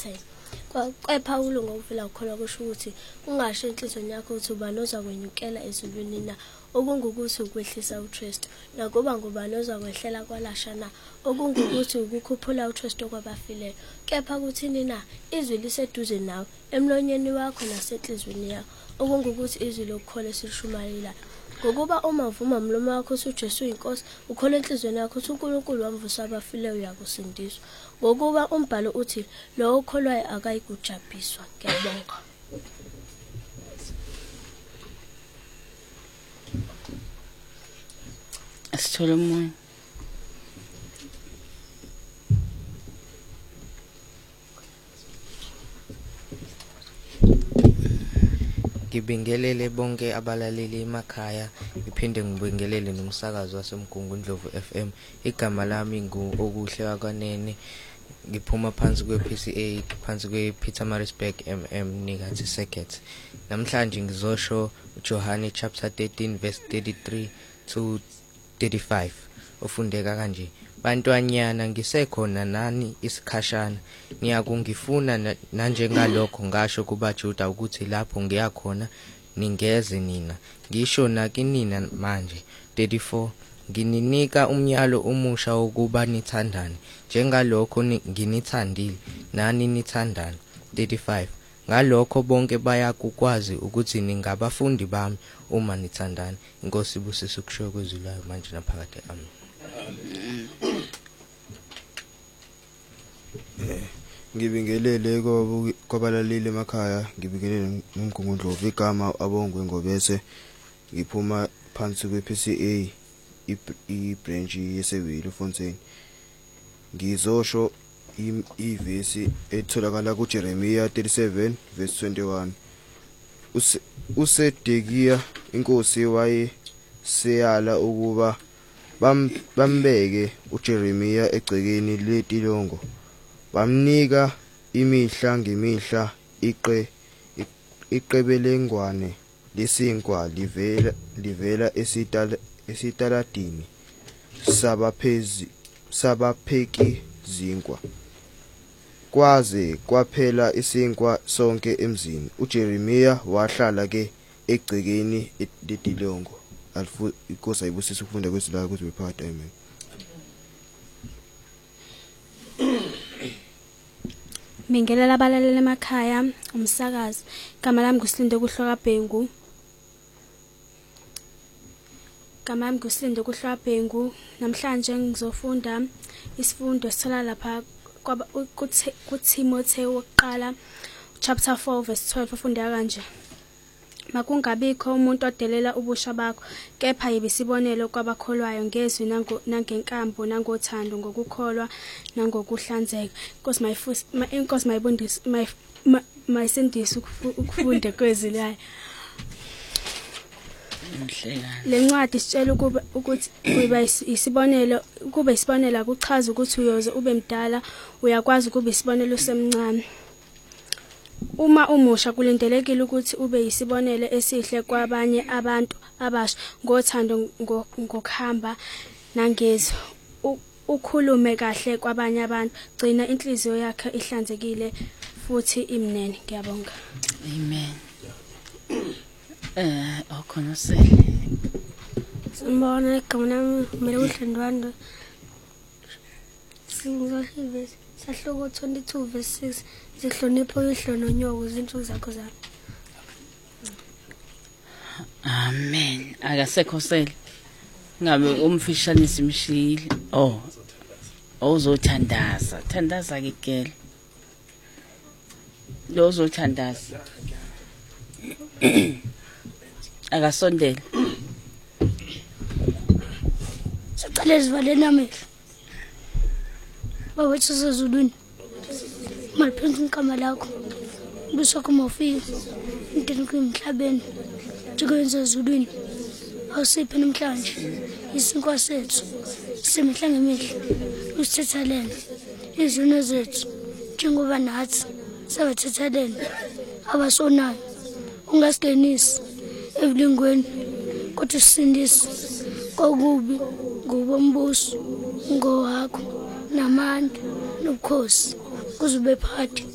10. Kepha ukulunga okuvela ukukholwa kusho ukuthi ungasho enhliziyweni yakho ukuthi ubani ozakwenyukela ezulwini na, okungukuthi ukwehlisa uTristu, nakuba ngubani ozakwehlela kwalasha na, okungukuthi ukukhuphula uTristu kwabafileyo. Kepha kuthini na? Izwi liseduze nawe, emlonyeni wakho nasenhliziyweni yakho, okungukuthi izwi lokukholwa esilishumayelayo. Ngokuba uma uvuma umlomo wakho ukuthi uJesu uyinkosi, ukholwa enhliziyweni yakho ukuthi uNkulunkulu wamvusa abafileyo, uyakusindiswa. Ngokuba umbhalo uthi, lo okholwayo akayikujabhiswa. Ngiyabonga. Asithole umoya. Ngibingelele bonke abalaleli emakhaya, ngiphinde ngibingelele nomsakazo waseMgungundlovu FM. Igama lami nguOkuhle wakwanene, ngiphuma phansi kwe-PCA, phansi kwe-Pietermaritzburg Nikathi Circuit. Namhlanje ngizosho uJohane chapter 13 verse 33 to 35 ofundeka kanje: Bantwanyana, ngisekhona nani isikhashana, ngiyakungifuna nanjengalokho ngasho kubaJuda ukuthi lapho ngiyakhona ningeze nina, ngisho nakinina manje. 34 Ngininika umyalo omusha wokuba nithandane, njengalokho nginithandile nani nithandane. 35 Ngalokho bonke bayakukwazi ukuthi ningabafundi bami uma nithandana. Inkosi ibusise ukushiwo kwezwi layo manje naphakade. Amen. Ngibingelele kwabalaleli emakhaya, ngibingelele noMgungundlovu. Igama Abongwe Ngobese, ngiphuma phansi kwe-PCA ibranch yeSewilo Fontaine. Ngizosho ivesi etholakala kuJeremiya 37 verse 21. uSedekiya inkosi wayeseyala ukuba bambeke uJeremiya egcekeni letilongo, bamnika imihla ngemihla iqebelengwane lesinkwa livela esitaladini sabapheki zinkwa, kwaze kwaphela isinkwa sonke emzini. uJeremiya wahlala ke egcekeni letilongo. Inkosi ayibusise ukufunda kwezwi layo kuze bephakathi. Amen. Mingelela abalaleli emakhaya, umsakazi. Igama lami nguSilinde Kuhlokabhengu. Namhlanje ngizofunda isifundo sithola lapha kuTimotheo wokuqala chapter 4 verse 12 ufundeka kanje: Makungabikho umuntu odelela ubusha bakho, kepha yibisibonelo kwabakholwayo ngezwi nangenkambo nangothando, ngokukholwa nangokuhlanzeka. Inkosi mayisindise ukufunda kwezwi layo. Le ncwadi sitshela ukuthi kuba isibonelo akuchaza ukuthi uyoze ube mdala, uyakwazi ukuba isibonelo semncane. Uma umusha kulindelekile ukuthi ube yisibonelo esihle kwabanye abantu abasha, ngothando, ngokuhamba nangezwi, ukhulume kahle kwabanye abantu, gcina inhliziyo yakhe ihlanzekile futhi imnene. Ngiyabonga. Amen. Okhonosele. Simbona igama lami kumele uHlendwando. Singohivesi sahloko 22 verse 6. Zihlonipho uyihlo izinsuku zakho zami. Amen. Akasekhosele. Ngabe umfishanisi imshili. Uzothandaza. Thandaza ke gele. Lo uzothandaza. Akasondele. Sicela sivaleni amehlo. Baba sisezulwini. Maliphenza igama lakho. Bisokho mofika. Inteni kwemhlabeni. Njengokwenza ezulwini. Awusiphe namhlanje isinkwa sethu. Simihla ngemihla. Usithethelele izono zethu njengoba nathi sabathethelele abasonayo. Ungasingenisi evulingweni, kodwa usindise kokubi, ngobombuso, ngowakho namandla nobukhosi kuze ube phakathi